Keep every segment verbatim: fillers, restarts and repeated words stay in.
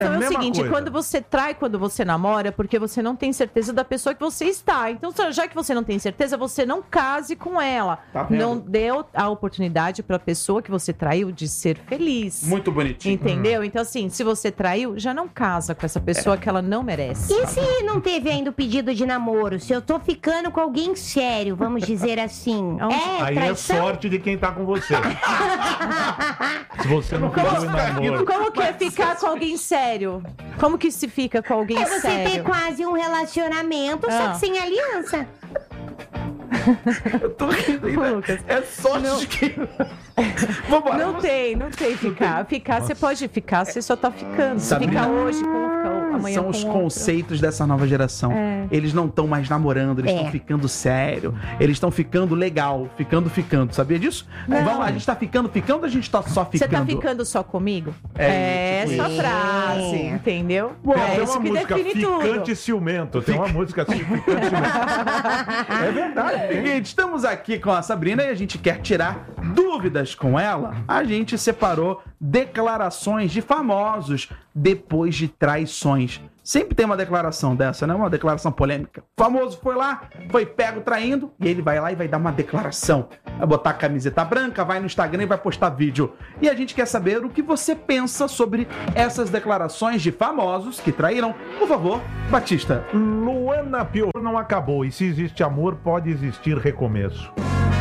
Então é, é o seguinte, coisa. quando você trai, quando você namora, porque você não tem certeza da pessoa que você está. Então, já que você não tem certeza, você não case com ela. Tá vendo? Não deu a oportunidade para a pessoa que você traiu de ser feliz. Muito bonitinho. Entendeu? Hum. Então, assim, se você traiu, já não casa com essa pessoa é. que ela não merece. E se não teve ainda o pedido de namoro? Se eu tô ficando com alguém sério, vamos dizer assim. É Aí traição? é sorte de quem tá com você. Se você não pediu o namoro. Como que é ficar com alguém sério? Como que se fica com alguém é você sério? ter quase um relacionamento, ah. só que sem aliança. Eu tô rindo, Lucas. É sorte não. de que... Vambora. Não tem, não tem ficar. Não tem. Ficar, Nossa. Você pode ficar, você só tá ficando. Você Sabrina, fica hoje, como fica amanhã são com os outro. conceitos dessa nova geração. É. Eles não estão mais namorando, eles estão é. ficando sério. Eles estão ficando legal, ficando, ficando. Sabia disso? Vamos, a gente tá ficando, ficando ou a gente tá só ficando? Você tá ficando só comigo? É, é tipo essa isso. frase, entendeu? Bom, é tem isso uma que música define Ficante tudo. e Ciumento. Tem uma música assim, Ficante e Ciumento. É verdade. Seguinte, estamos aqui com a Sabrina e a gente quer tirar dúvidas com ela. A gente separou declarações de famosos depois de traições. Sempre tem uma declaração dessa, né? Uma declaração polêmica. O famoso foi lá, foi pego traindo, e ele vai lá e vai dar uma declaração. Vai botar a camiseta branca, vai no Instagram e vai postar vídeo. E a gente quer saber o que você pensa sobre essas declarações de famosos que traíram. Por favor, Batista. Luana Pior não acabou, e se existe amor, pode existir recomeço.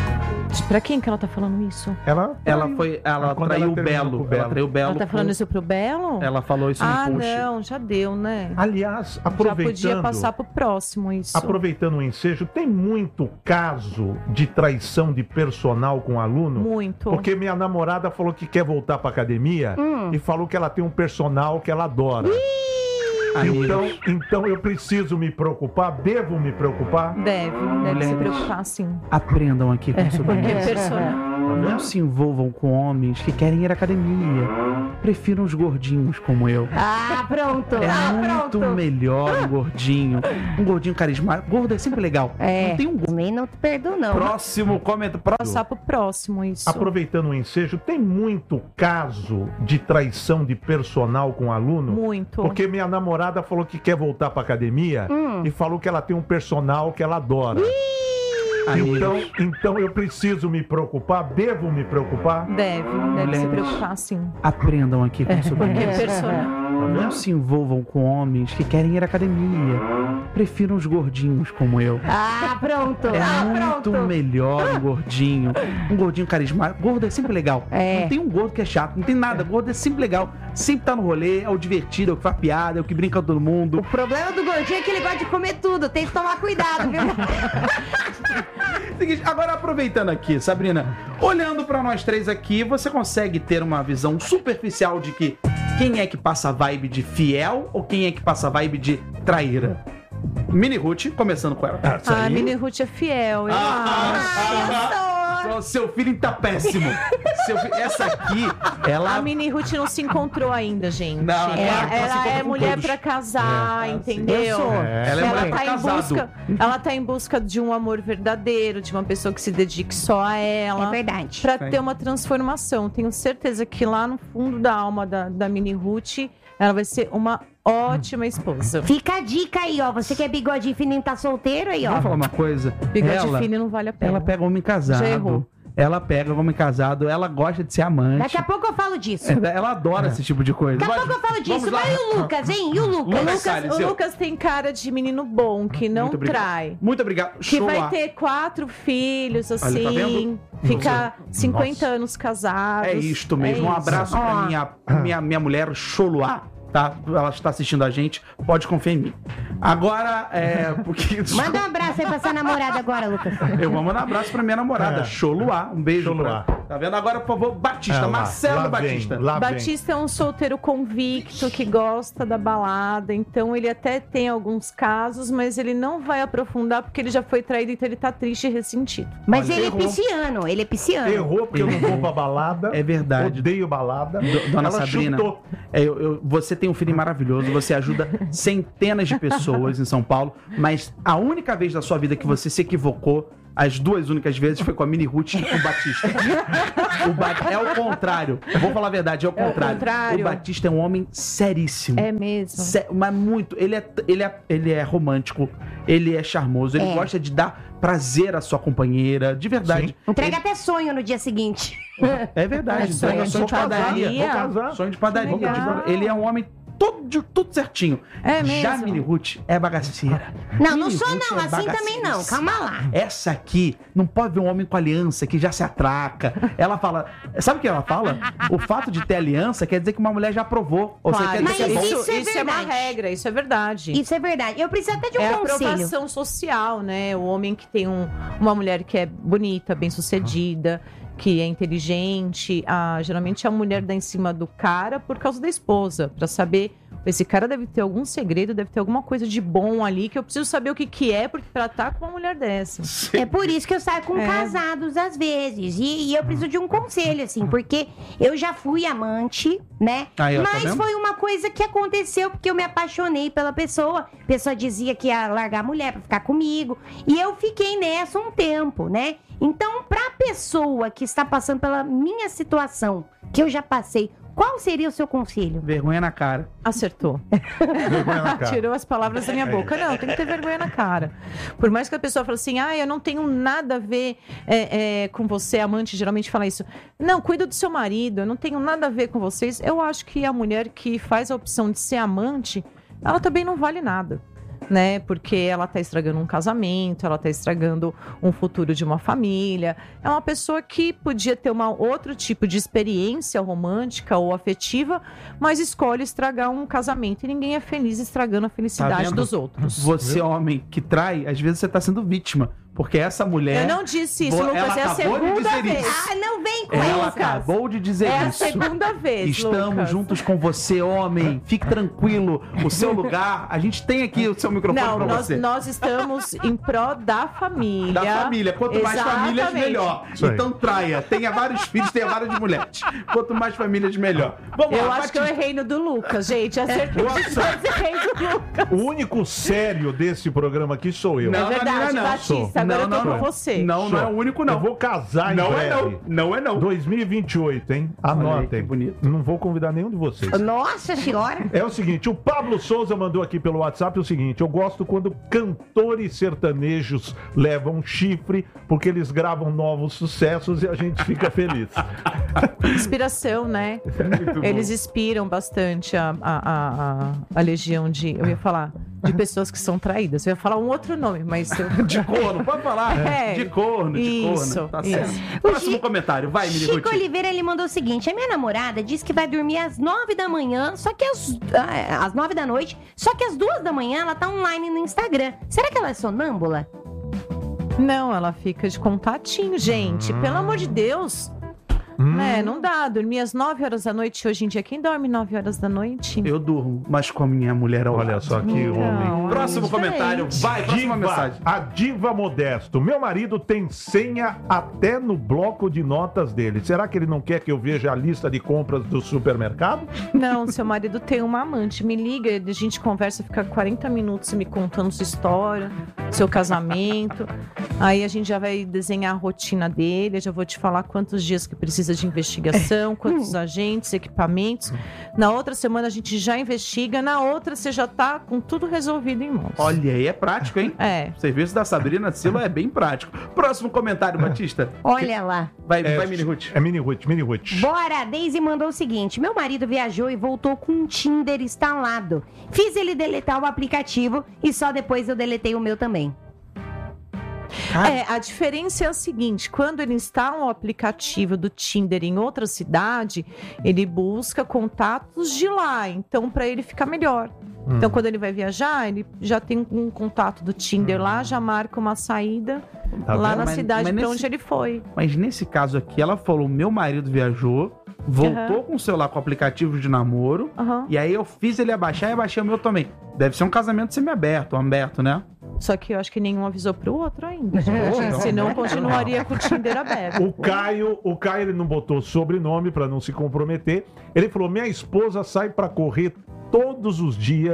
Pra quem que ela tá falando isso? Ela, ela foi, ela Quando traiu ela o Belo. Belo. Ela traiu o Belo. Ela tá falando com... isso pro Belo? Ela falou isso ah, no post. Ah, não, já deu, né? Aliás, aproveitando... Já podia passar pro próximo isso. Aproveitando o ensejo, tem muito caso de traição de personal com aluno? Muito. Porque minha namorada falou que quer voltar pra academia hum. e falou que ela tem um personal que ela adora. Ih! Então, então eu preciso me preocupar? Devo me preocupar? Deve, deve Mulheres, se preocupar sim. Aprendam aqui com o seu Porque é personal. Não se envolvam com homens que querem ir à academia. Prefiram os gordinhos como eu. Ah, pronto. É ah, muito pronto. melhor um gordinho. Um gordinho carismático. Gordo é sempre legal. É. Não tem um gordo. Também não te perdoo, não. Próximo comentário. Passar pro próximo isso. Aproveitando o ensejo, tem muito caso de traição de personal com aluno? Muito. Porque minha namorada falou que quer voltar pra academia hum. e falou que ela tem um personal que ela adora. Ih! Então, então eu preciso me preocupar? Devo me preocupar? Deve, deve Mulheres, se preocupar sim. Aprendam aqui com o seu Porque é personal. Não se envolvam com homens que querem ir à academia. Prefiram os gordinhos como eu. Ah, pronto. É ah, muito pronto. melhor um gordinho. Um gordinho carismático. Gordo é sempre legal. É. Não tem um gordo que é chato. Não tem nada. Gordo é sempre legal. Sempre tá no rolê. É o divertido, é o que faz piada, é o que brinca com todo mundo. O problema do gordinho é que ele gosta de comer tudo. Tem que tomar cuidado, viu? Seguinte, agora aproveitando aqui, Sabrina, olhando pra nós três aqui, você consegue ter uma visão superficial de que quem é que passa a vibe de fiel ou quem é que passa a vibe de traíra? Mini Ruth, começando com ela. Ah, a Mini Ruth é fiel, eu ah, acho. Ah, seu feeling tá péssimo. Seu fi... Essa aqui, ela... A Mini Ruth não se encontrou ainda, gente. Não, ela, ela, ela é mulher todos. pra casar, é, entendeu? Eu sou. É. Ela é ela mulher tá pra em casado. busca, ela tá em busca de um amor verdadeiro, de uma pessoa que se dedique só a ela. É verdade. Pra ter uma transformação. Tenho certeza que lá no fundo da alma da, da Mini Ruth, ela vai ser uma ótima esposa. Fica a dica aí, ó. Você que é bigodinho fininho, tá solteiro aí, ó. Vou falar uma coisa. Bigode ela, fino não vale a pena. Ela pega homem casado. Já errou. Ela pega homem casado, ela gosta de ser amante. Daqui a pouco eu falo disso. Ela, ela adora é. esse tipo de coisa. Daqui a pouco eu falo disso. Vai o Lucas, hein? E o Lucas? O Lucas, o Lucas tem cara de menino bom, que não Muito trai. Muito obrigado. Que Show vai lá. ter quatro filhos, assim. Olha, tá vendo? Ficar cinquenta Nossa. anos casados. É isto mesmo. É um abraço isso. pra minha, minha, minha mulher, Choluá. Tá? Ela está assistindo a gente, pode confiar em mim. Agora, é... Porque... Manda um abraço aí pra sua namorada agora, Lucas. Eu vou mandar um abraço pra minha namorada, é. Choluá. Um beijo Choluá. Pra... Tá vendo? Agora, por favor, Batista, é, lá, Marcelo lá Batista. Vem, lá Batista vem. é um solteiro convicto que gosta da balada, então ele até tem alguns casos, mas ele não vai aprofundar porque ele já foi traído, então ele tá triste e ressentido. Mas Olha, ele errou. é pisciano, ele é pisciano. Errou porque eu não vou pra balada. É verdade. Odeio balada. D- Dona Ela Sabrina, é, eu, eu, você tem um feeling maravilhoso, você ajuda centenas de pessoas em São Paulo, mas a única vez da sua vida que você se equivocou, as duas únicas vezes foi com a Mini Ruth e com o Batista. O Ba- é o contrário. Vou falar a verdade, é o É o contrário. contrário. O Batista é um homem seríssimo. É mesmo. Sé- mas muito. Ele é, ele, é, ele é romântico, ele é charmoso, ele É. gosta de dar prazer à sua companheira, de verdade. Sim. Entrega até sonho no dia seguinte. É verdade. É sonho entrega de sonho de padaria. padaria. Vou casar. Sonho de padaria. Que legal. Ele é um homem todo, de- tudo certinho. É Já a mesmo? Mini Ruth é bagaceira. Não, não Mini sou Ruth não, é assim também não. bagaceira. Calma lá. Essa aqui não pode ver um homem com aliança que já se atraca. Ela fala. Sabe o que ela fala? O fato de ter aliança quer dizer que uma mulher já aprovou. Ou Claro, você quer Mas dizer que é bom. isso, isso é isso é uma verdade. regra, isso é verdade. Isso é verdade. Eu preciso até de um É a conselho. aprovação social, né? O homem que tem um- uma mulher que é bonita, bem-sucedida, que é inteligente. Ah, geralmente a mulher dá em cima do cara por causa da esposa, pra saber. Esse cara deve ter algum segredo, deve ter alguma coisa de bom ali que eu preciso saber o que, que é porque pra estar com uma mulher dessa. É por isso que eu saio com É. casados às vezes. E, e eu preciso de um conselho, assim, porque eu já fui amante, né? Aí, ó, tá Mas vendo? foi uma coisa que aconteceu porque eu me apaixonei pela pessoa. A pessoa dizia que ia largar a mulher pra ficar comigo. E eu fiquei nessa um tempo, né? Então, pra pessoa que está passando pela minha situação, que eu já passei, qual seria o seu conselho? Vergonha na cara. Acertou. Vergonha na cara. Tirou as palavras da minha boca. Não, tem que ter vergonha na cara. Por mais que a pessoa fale assim, ah, eu não tenho nada a ver é, é, com você, amante geralmente fala isso. Não, cuida do seu marido, eu não tenho nada a ver com vocês. Eu acho que a mulher que faz a opção de ser amante, ela também não vale nada. Né? Porque ela tá estragando um casamento, ela tá estragando um futuro de uma família. É uma pessoa que podia ter uma outro tipo de experiência romântica ou afetiva, mas escolhe estragar um casamento e ninguém é feliz estragando a Tá felicidade vendo? dos outros. Você, homem que trai, às vezes você tá sendo vítima. Porque essa mulher. Eu não disse isso, Vo- Lucas, ela é a acabou de segunda dizer vez. isso. Ah, não vem com Ela isso. acabou de dizer É a isso. segunda vez, Estamos Lucas. juntos com você, homem. Fique tranquilo. O seu lugar, a gente tem aqui o seu microfone Não, pra nós, você. nós estamos em pró da família. Da família. Quanto mais famílias, Exatamente. melhor. Isso aí. Então traia. Tenha vários filhos, tenha várias mulheres. Quanto mais famílias, melhor. Vamos Eu lá, acho que eu Batista. errei no do Lucas, gente. Acertei. Nossa. Eu errei do Lucas. O único sério desse programa aqui sou eu. Não, É verdade, não, não. Batista. Agora Não, eu tô não, com não. você. Não, não é o único, não. Eu vou casar em Não breve. é não. Não é não. dois mil e vinte e oito, hein? Olha aí, Anotem. que bonito. Não vou convidar nenhum de vocês. Nossa senhora. É o seguinte, o Pablo Souza mandou aqui pelo WhatsApp o seguinte: eu gosto quando cantores sertanejos levam chifre, porque eles gravam novos sucessos e a gente fica feliz. Inspiração, né? Eles inspiram bastante a, a, a, a, a legião de... Eu ia falar de pessoas que são traídas. Eu ia falar um outro nome, mas... Eu... De corno, pode falar? É. De corno, de Isso, corno. Tá isso. certo. Próximo comentário, vai, Mini Chico Ruth. Oliveira, ele mandou o seguinte: a minha namorada disse que vai dormir às nove da manhã, só que às, ah, às nove da noite, só que às duas da manhã ela tá online no Instagram. Será que ela é sonâmbula? Não, ela fica de contatinho, gente. Pelo amor de Deus. Hum. É, não dá. Dormir às nove horas da noite hoje em dia. Quem dorme nove horas da noite? Eu durmo, mas com a minha mulher ao Olha lado. só que Não, homem. Próximo é comentário, diferente. vai, próxima Diva, mensagem. a diva Modesto. Meu marido tem senha até no bloco de notas dele. Será que ele não quer que eu veja a lista de compras do supermercado? Não, seu marido tem uma amante. Me liga, a gente conversa, fica quarenta minutos me contando sua história, seu casamento. Aí a gente já vai desenhar a rotina dele. Eu já vou te falar quantos dias que precisa de investigação, quantos agentes, equipamentos. Na outra semana a gente já investiga. Na outra você já tá com tudo resolvido em mãos. Olha aí, é prático, hein? É. O serviço da Sabrina Sila é bem prático. Próximo comentário, Batista. Olha lá. Vai, É, vai, Mini Ruth. É Mini Ruth, Mini Ruth. Bora, a Daisy mandou o seguinte: meu marido viajou e voltou com um Tinder instalado. Fiz ele deletar o aplicativo e só depois eu deletei o meu também. É, a diferença é a seguinte: quando ele instala o aplicativo do Tinder em outra cidade, ele busca contatos de lá, então para ele ficar melhor. Hum. Então, quando ele vai viajar, ele já tem um contato do Tinder lá, já marca uma saída Tá lá vendo? na Mas- cidade mas para nesse- onde ele foi. Mas nesse caso aqui, ela falou: meu marido viajou, voltou Aham. com o celular com aplicativo de namoro, Aham. e aí eu fiz ele abaixar e abaixei o meu também. Deve ser um casamento semi-aberto, aberto, né? Só que eu acho que nenhum avisou pro outro ainda, gente. Não. Senão continuaria com o Tinder aberto. O Caio, o Caio ele não botou sobrenome para não se comprometer. Ele falou: minha esposa sai para correr todos os dias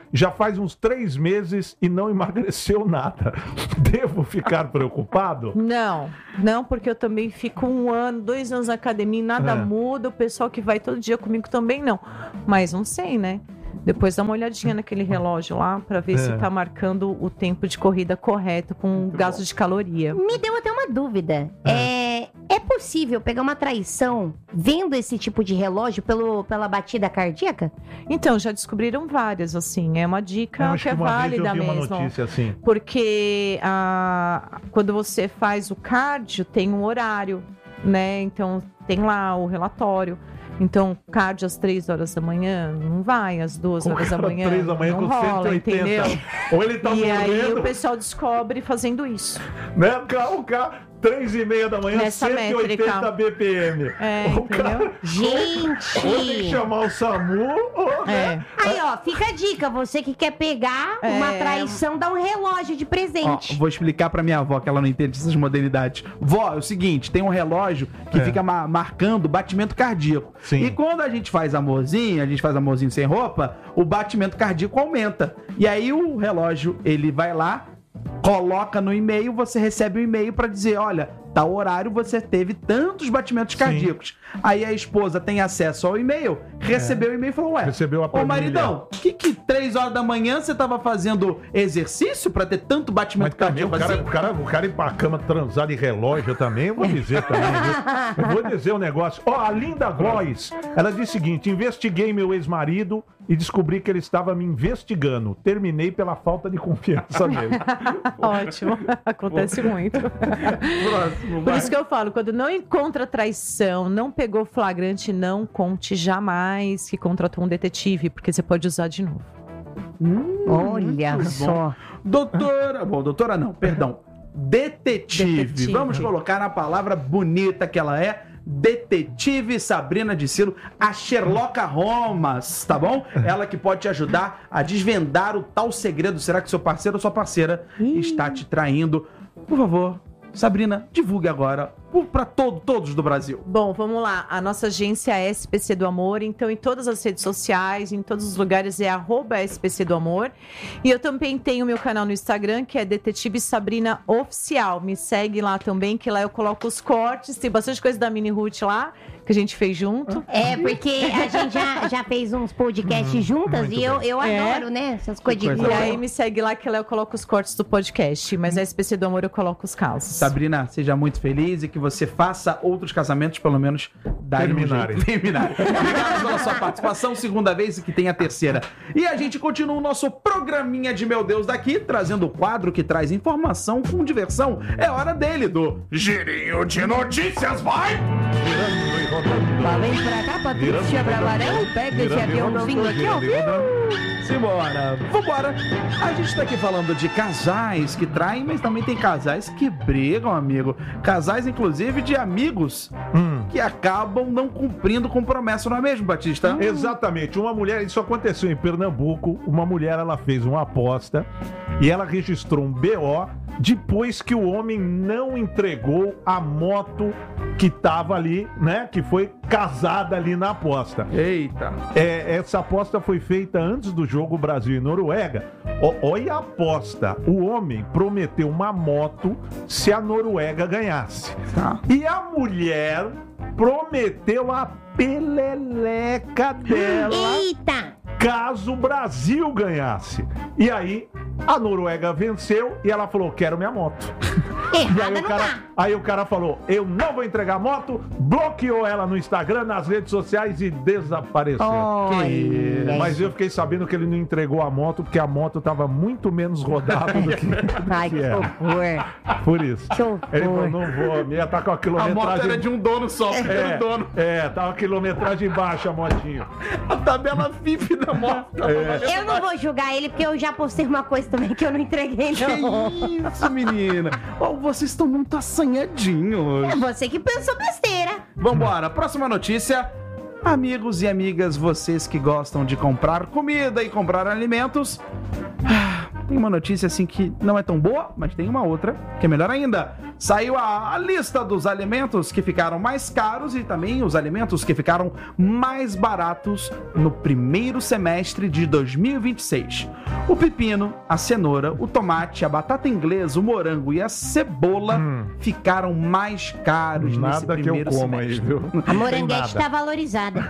já faz uns três meses e não emagreceu nada. Devo ficar preocupado? Não, não, porque eu também fico um ano, dois anos na academia e nada É. muda. O pessoal que vai todo dia comigo também não. Mas não sei, né? Depois dá uma olhadinha naquele relógio lá pra ver É. se tá marcando o tempo de corrida correto com gasto de caloria. Me deu até uma dúvida. É, é possível pegar uma traição vendo esse tipo de relógio pelo, pela batida cardíaca? Então, já descobriram várias, assim. É uma dica Eu acho que é uma vez válida eu vi uma mesmo. notícia assim. Porque ah, quando você faz o cardio, tem um horário, né? Então, tem lá o relatório. Então, cardio às três horas da manhã, não vai às duas Com horas da cara, manhã. três da manhã não com rola, cento e oitenta. entendeu? Ou ele tá E aí morrendo, o pessoal descobre fazendo isso. né? O cara, o cara três e meia da manhã, Nessa cento e oitenta métrica. B P M. É, o cara, entendeu? Gente! ou tem que chamar o SAMU, ou, né? É. Aí, ó, fica a dica. Você que quer pegar uma É. traição, dá um relógio de Ó, presente. vou explicar pra minha avó, que ela não entende essas modernidades. Vó, é o seguinte, tem um relógio que É. fica ma- marcando batimento cardíaco. Sim. E quando a gente faz amorzinho, a gente faz amorzinho sem roupa, o batimento cardíaco aumenta. E aí o relógio, ele vai lá, coloca no e-mail, você recebe o e-mail pra dizer, olha, tal horário você teve tantos batimentos Sim. cardíacos. Aí a esposa tem acesso ao e-mail, recebeu o e-mail e falou, ué, Recebeu a ô planilha. maridão, que que três horas da manhã você tava fazendo exercício pra ter tanto Mas batimento também o cardíaco cara, assim? o, cara, o cara ir pra cama transar de relógio também, eu vou dizer também, viu? Eu vou dizer um negócio. Ó, a Linda Góes, ela diz o seguinte: investiguei meu ex-marido e descobri que ele estava me investigando. Terminei pela falta de confiança nele. Ótimo. Acontece muito. Próximo, Por vai. isso que eu falo, quando não encontra traição, não pegou flagrante, não conte jamais que contratou um detetive, porque você pode usar de novo. Olha muito só. Doutora, bom, doutora não, perdão. Detetive. Detetive. Vamos colocar na palavra bonita que ela é. Detetive Sabrina de Silo, a Sherlock Holmes, tá bom? Ela que pode te ajudar a desvendar o tal segredo. Será que seu parceiro ou sua parceira está te traindo? Por favor, Sabrina, divulgue agora para todo, todos do Brasil. Bom, vamos lá. A nossa agência é S P C do Amor, então em todas as redes sociais, em todos os lugares é arroba S P C do Amor. E eu também tenho meu canal no Instagram, que é Detetive Sabrina Oficial. Me segue lá também, que lá eu coloco os cortes. Tem bastante coisa da Mini Ruth lá, que a gente fez junto. É, porque a gente já, já fez uns podcasts juntas muito e eu, bem. eu É. adoro, né? Essas coisas de coisa E aí me segue lá, que lá eu coloco os cortes do podcast. Mas a S P C do Amor eu coloco os casos. Sabrina, seja muito feliz e que você faça outros casamentos, pelo menos darem um Terminarem. jeito. Terminarem. Obrigado pela sua participação, segunda vez e que tem a terceira. E a gente continua o nosso programinha de Meu Deus daqui, trazendo o quadro que traz informação com diversão. É hora dele, do Girinho de Notícias, vai! Girando e rodando. Lá vem pra cá, Patrícia Girando, Bravarão. rodando, Pega esse girando e aviãozinho rodando, aqui, ó. girando e rodando. Simbora, vambora. A gente tá aqui falando de casais que traem, mas também tem casais que brigam, amigo. Casais, inclusive, de amigos Hum. que acabam não cumprindo com promessa, não é mesmo, Batista? Exatamente, uma mulher, isso aconteceu em Pernambuco, uma mulher, ela fez uma aposta e ela registrou um B O depois que o homem não entregou a moto que tava ali, né, que foi casada ali na aposta. Eita. É, essa aposta foi feita antes do jogo Brasil e Noruega. Ó, olha a aposta, o homem prometeu uma moto se a Noruega ganhasse. Tá. E a mulher prometeu a peleleca dela Eita! caso o Brasil ganhasse. E aí, a Noruega venceu e ela falou, quero minha moto. E aí Errada o, não cara, tá. aí o cara falou, eu não vou entregar a moto, bloqueou ela no Instagram, nas redes sociais e desapareceu. Olha. Mas eu fiquei sabendo que ele não entregou a moto porque a moto tava muito menos rodada do que, do Ai, que que era. horror. Por isso. Que horror. Ele falou, não vou, a minha tá com a A quilometragem... moto era de um dono só, era É, um dono. é, tava a quilometragem baixa a motinha. A tabela F I P da moto. É. Eu não vou julgar ele, porque eu já postei uma coisa também que eu não entreguei, não. Que isso, menina? Oh, vocês estão muito assanhadinhos. É você que pensou besteira. Vambora, próxima notícia. Amigos e amigas, vocês que gostam de comprar comida e comprar alimentos, ah, tem uma notícia assim que não é tão boa, mas tem uma outra que é melhor ainda. Saiu a, a lista dos alimentos que ficaram mais caros e também os alimentos que ficaram mais baratos no primeiro semestre de dois mil e vinte e seis. O pepino, a cenoura, o tomate, a batata inglesa, o morango e a cebola hum. ficaram mais caros Nada nesse primeiro que eu como semestre. aí, viu? A moranguete tá valorizada.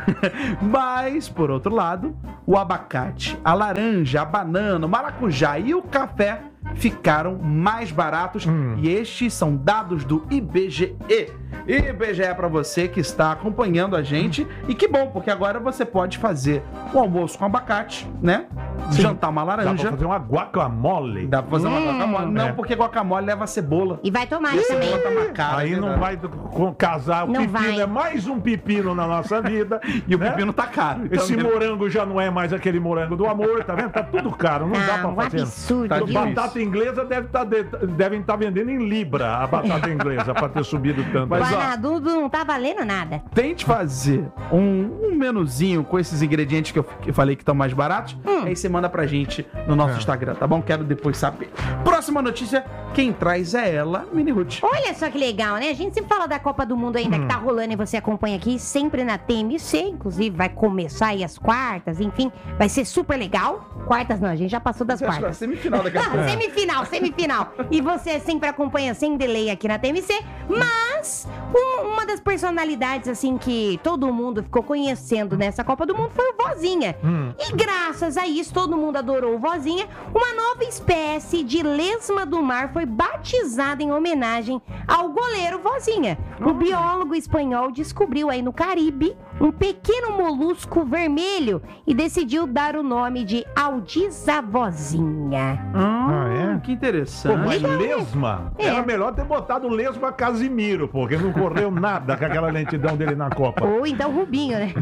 Mas, por outro lado, o abacate, a laranja, a banana, o maracujá e o café ficaram mais baratos hum. e estes são dados do I B G E. I B G E para você que está acompanhando a gente e que bom, porque agora você pode fazer o almoço com abacate, né? Sim. Jantar uma laranja. Dá pra fazer uma guacamole. Dá pra fazer hum. uma guacamole. Não, é. porque guacamole leva cebola. E vai tomar isso também. Tá marcada, Aí é não vai com- casar. O Não pepino vai. é mais um pepino na nossa vida. E o né? pepino tá caro. Então Esse mesmo. morango já não é mais aquele morango do amor, tá vendo? Tá tudo caro, não dá Ah, pra um fazer. absurdo, Tá viu? difícil. Batata inglesa deve tá de- devem estar vendendo em libra a batata inglesa pra ter subido tanto. Mas, O ó, Anadudo não tá valendo nada. Tente fazer um, um menuzinho com esses ingredientes que eu, que eu falei que estão mais baratos. Hum. Aí você manda pra gente no nosso É. Instagram, tá bom? Quero depois saber. Próxima notícia, quem traz é ela, Mini Ruth. Olha só que legal, né? A gente sempre fala da Copa do Mundo ainda que tá rolando e você acompanha aqui, sempre na T M C, inclusive vai começar aí as quartas, enfim, vai ser super legal. Quartas não, a gente já passou das Acho que é a quartas. semifinal daqui a pouco. Ah, semifinal, semifinal. E você sempre acompanha sem delay aqui na T M C, mas um- uma das personalidades, assim, que todo mundo ficou conhecendo nessa Copa do Mundo foi o Vozinha. Hum. E graças a isso, todo mundo adorou o Vozinha. Uma nova espécie de lesma do mar foi batizada em homenagem ao goleiro Vozinha. O biólogo espanhol descobriu aí no Caribe um pequeno molusco vermelho e decidiu dar o nome de Aldiza Vozinha. Ah, é? Que Pô, interessante. mas lesma? É. Era melhor ter botado lesma Casimiro, porque não correu nada com aquela lentidão dele na Copa. Ou então Rubinho, né?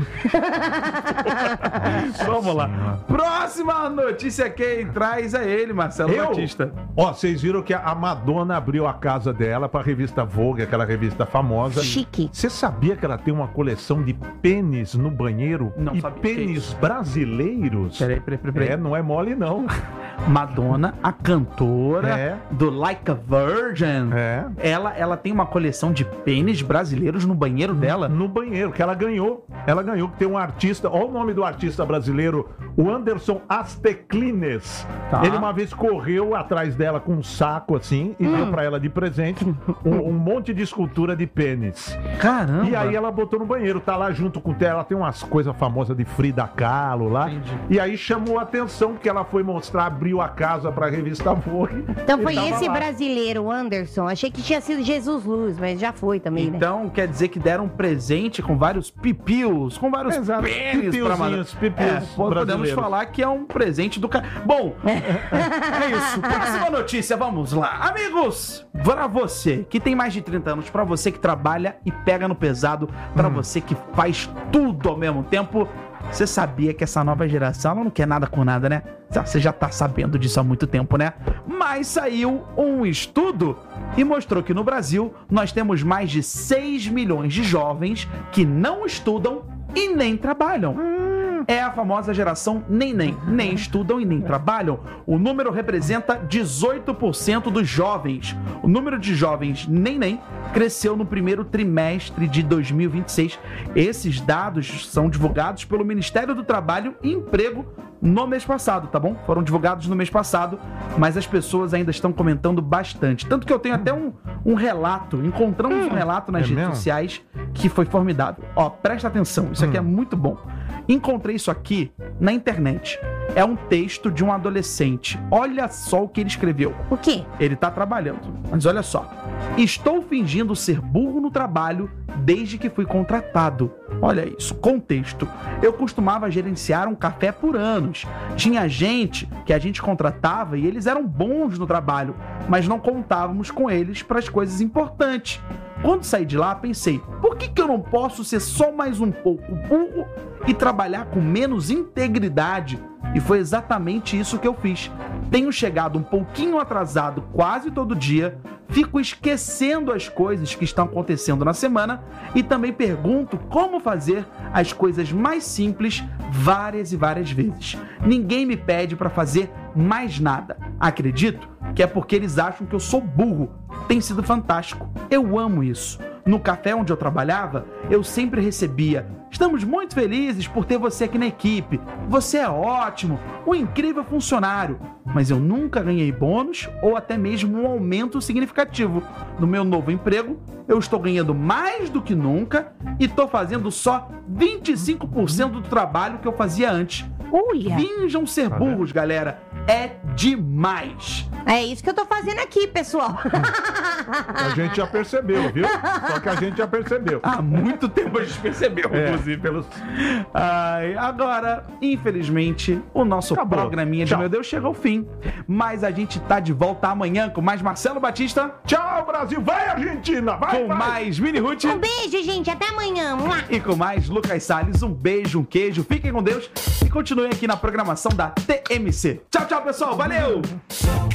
Vamos lá. Próxima notícia, quem traz é ele, Marcelo Eu? Batista. Ó, vocês viram que a Madonna abriu a casa dela pra revista Vogue, aquela revista famosa. Chique. Você sabia que ela tem uma coleção de pênis no banheiro? Não e sabia. Que pênis isso? brasileiros? Peraí, peraí, peraí. peraí. É, não é mole não. Madonna, a cantora É. do Like a Virgin. É. Ela, ela tem uma coleção de pênis brasileiros no banheiro dela. No banheiro, que ela ganhou. Ela ganhou, que tem um artista, olha o nome do artista brasileiro, o Anderson Asteclines. Tá. Ele uma vez correu atrás dela com um saco assim e deu pra ela de presente um, um monte de escultura de pênis. Caramba. E aí ela botou no banheiro, tá lá junto com ela, tem umas coisas famosas de Frida Kahlo lá. Entendi. E aí chamou a atenção, porque ela foi mostrar, abriu a casa pra revista Vogue. Então foi Ele tava esse lá. brasileiro, o Anderson. Achei que tinha sido Jesus Luz, mas já foi também, né? Então quer dizer que deram um presente com vários pipios, com vários Exato. pênis pra Madonna. Pipiozinhos, pipios É, podemos brasileiros. falar que é um presente do cara. Bom, é isso. Próxima notícia, vamos lá. Amigos, pra você que tem mais de trinta anos, pra você que trabalha e pega no pesado, pra você que faz tudo ao mesmo tempo, você sabia que essa nova geração ela não quer nada com nada, né? Você já tá sabendo disso há muito tempo, né? Mas saiu um estudo e mostrou que no Brasil nós temos mais de seis milhões de jovens que não estudam e nem trabalham. É a famosa geração nem nem, nem estudam e nem trabalham. O número representa dezoito por cento dos jovens. O número de jovens nem nem cresceu no primeiro trimestre de dois mil e vinte e seis. Esses dados são divulgados pelo Ministério do Trabalho e Emprego no mês passado, tá bom? Foram divulgados no mês passado, mas as pessoas ainda estão comentando bastante. Tanto que eu tenho até um, um relato, encontramos um relato nas É redes mesmo? sociais que foi formidável. Ó, presta atenção, isso aqui é muito bom. Encontrei isso aqui na internet. É um texto de um adolescente. Olha só o que ele escreveu. O quê? Ele tá trabalhando, mas olha só. Estou fingindo ser burro no trabalho desde que fui contratado. Olha isso, contexto. Eu costumava gerenciar um café por anos. Tinha gente que a gente contratava e eles eram bons no trabalho, mas não contávamos com eles para as coisas importantes. Quando saí de lá, pensei, por que, que eu não posso ser só mais um pouco burro e trabalhar com menos integridade? E foi exatamente isso que eu fiz. Tenho chegado um pouquinho atrasado quase todo dia, fico esquecendo as coisas que estão acontecendo na semana e também pergunto como fazer as coisas mais simples várias e várias vezes. Ninguém me pede para fazer mais nada. Acredito que é porque eles acham que eu sou burro. Tem sido fantástico. Eu amo isso. No café onde eu trabalhava, eu sempre recebia: estamos muito felizes por ter você aqui na equipe. Você é ótimo, um incrível funcionário. Mas eu nunca ganhei bônus ou até mesmo um aumento significativo. No meu novo emprego, eu estou ganhando mais do que nunca e estou fazendo só vinte e cinco por cento do trabalho que eu fazia antes. Olha. Finjam ser burros, galera. É demais. É isso que eu tô fazendo aqui, pessoal. A gente já percebeu, viu? Só que a gente já percebeu. Há muito tempo a gente percebeu, É. inclusive, pelos... Ai, agora, infelizmente, o nosso Acabou. programinha de Tchau. Meu Deus chega ao fim. Mas a gente tá de volta amanhã com mais Marcelo Batista, Tchau, Brasil! Vai, Argentina! Vai, com vai! mais Mini Ruth Um beijo, gente. Até amanhã. Mua. e com mais Lucas Salles. Um beijo, um queijo. Fiquem com Deus e continuem aqui na programação da T M C. Tchau, tchau, pessoal. Valeu!